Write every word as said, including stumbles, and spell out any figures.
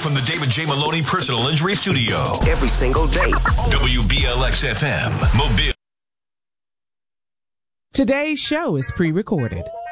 from the David J. Maloney Personal Injury Studio. Every single day. W B L X F M, Mobile. Today's show is pre-recorded.